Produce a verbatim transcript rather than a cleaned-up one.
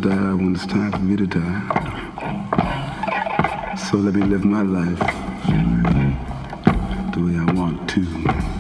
die when it's time for me to die. So let me live my life the way I want to.